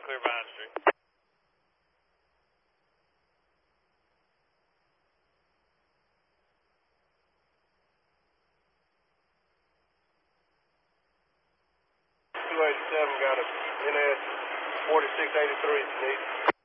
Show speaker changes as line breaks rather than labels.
clear Vine Street.
Got a NS 4683, Denise.